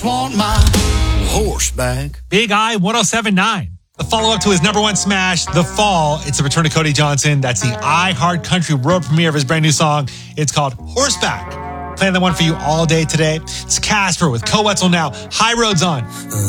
Want my horseback. Big I 107.9. The follow-up to his number one smash, The Fall. It's the return of Cody Johnson. That's the iHeartCountry world premiere of his brand new song. It's called Horseback. Playing that one for you all day today. It's Casper with Co Wetzel Now. High Roads on.